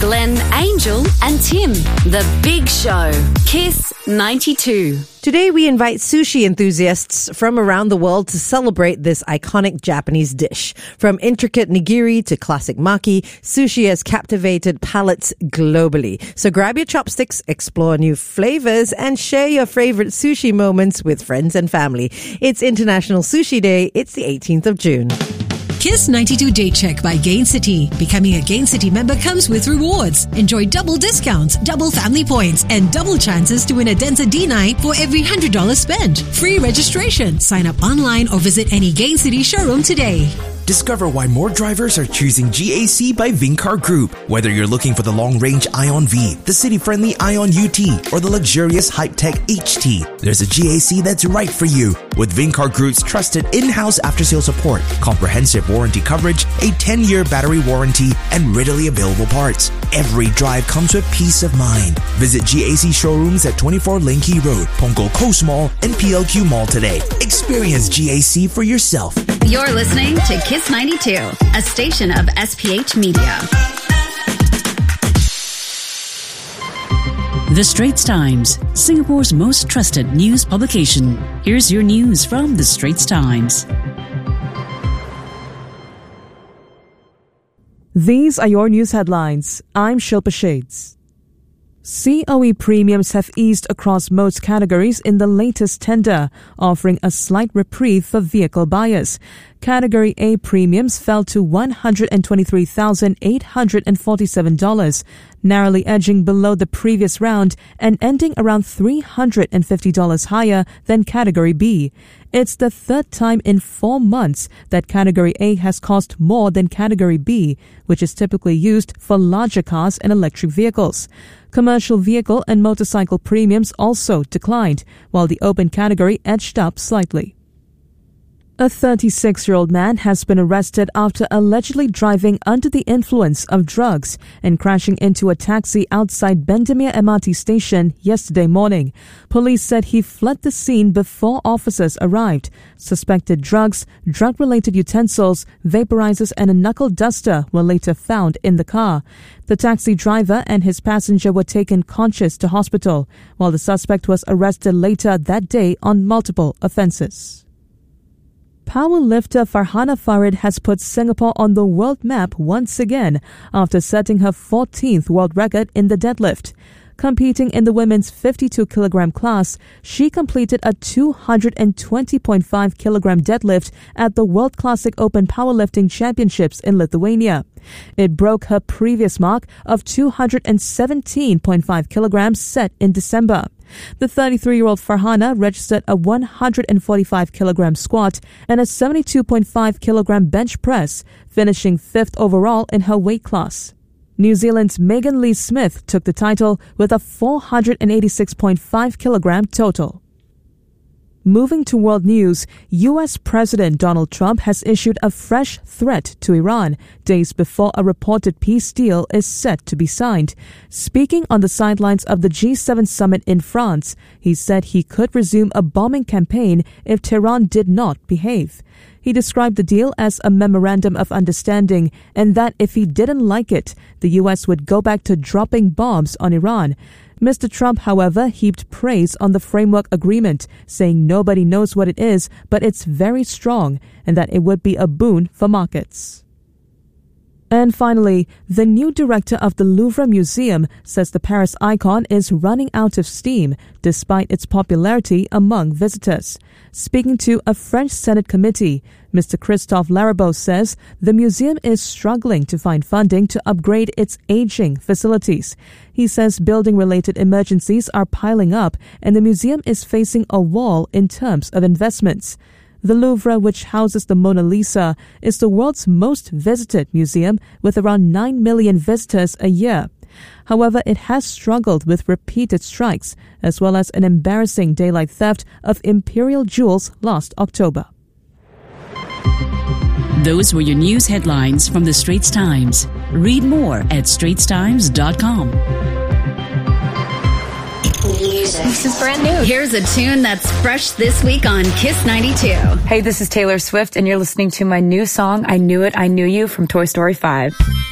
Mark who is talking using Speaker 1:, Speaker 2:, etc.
Speaker 1: Glenn, Angel and Tim. The Big Show. Kiss 92.
Speaker 2: Today we invite sushi enthusiasts from around the world to celebrate this iconic Japanese dish. From intricate nigiri to classic maki, sushi has captivated palates globally. So grab your chopsticks, explore new flavors, and share your favorite sushi moments with friends and family. It's International Sushi Day. It's the 18th of June.
Speaker 3: Kiss 92 Day Check by Gain City. Becoming a Gain City member comes with rewards. Enjoy double discounts, double family points, and double chances to win a Denza D9 for every $100 spent. Free registration. Sign up online or visit any Gain City showroom today.
Speaker 4: Discover why more drivers are choosing GAC by Vincar Group. Whether you're looking for the long-range Ion V, the city-friendly Ion UT, or the luxurious Hype-Tech HT, there's a GAC that's right for you. With Vincar Group's trusted in-house after-sales support, comprehensive warranty coverage, a 10-year battery warranty, and readily available parts, every drive comes with peace of mind. Visit GAC showrooms at 24 Linky Road, Punggol Coast Mall, and PLQ Mall today. Experience GAC for yourself.
Speaker 1: You're listening to Kiss 92, a station of SPH Media.
Speaker 5: The Straits Times, Singapore's most trusted news publication. Here's your news from The Straits Times.
Speaker 6: These are your news headlines. I'm Shilpa Shades. COE premiums have eased across most categories in the latest tender, offering a slight reprieve for vehicle buyers. Category A premiums fell to $123,847, narrowly edging below the previous round and ending around $350 higher than Category B. It's the third time in 4 months that Category A has cost more than Category B, which is typically used for larger cars and electric vehicles. Commercial vehicle and motorcycle premiums also declined, while the open category edged up slightly. A 36-year-old man has been arrested after allegedly driving under the influence of drugs and crashing into a taxi outside Bendemeer MRT station yesterday morning. Police said he fled the scene before officers arrived. Suspected drugs, drug-related utensils, vaporizers and a knuckle duster were later found in the car. The taxi driver and his passenger were taken conscious to hospital, while the suspect was arrested later that day on multiple offences. Powerlifter Farhana Farid has put Singapore on the world map once again after setting her 14th world record in the deadlift. Competing in the women's 52-kilogram class, she completed a 220.5-kilogram deadlift at the World Classic Open Powerlifting Championships in Lithuania. It broke her previous mark of 217.5 kilograms set in December. The 33-year-old Farhana registered a 145-kilogram squat and a 72.5-kilogram bench press, finishing 5th overall in her weight class. New Zealand's Megan Lee Smith took the title with a 486.5-kilogram total. Moving to world news, U.S. President Donald Trump has issued a fresh threat to Iran days before a reported peace deal is set to be signed. Speaking on the sidelines of the G7 summit in France, he said he could resume a bombing campaign if Tehran did not behave. He described the deal as a memorandum of understanding and that if he didn't like it, the U.S. would go back to dropping bombs on Iran. Mr. Trump, however, heaped praise on the framework agreement, saying nobody knows what it is, but it's very strong and that it would be a boon for markets. And finally, the new director of the Louvre Museum says the Paris icon is running out of steam despite its popularity among visitors. Speaking to a French Senate committee, Mr. Christophe Larabeau says the museum is struggling to find funding to upgrade its aging facilities. He says building-related emergencies are piling up and the museum is facing a wall in terms of investments. The Louvre, which houses the Mona Lisa, is the world's most visited museum with around 9 million visitors a year. However, it has struggled with repeated strikes, as well as an embarrassing daylight theft of imperial jewels last October.
Speaker 5: Those were your news headlines from The Straits Times. Read more at straitstimes.com.
Speaker 1: This is brand new. Here's a tune that's fresh this week on Kiss 92.
Speaker 7: Hey, this is Taylor Swift, and you're listening to my new song, I Knew It, I Knew You, from Toy Story 5.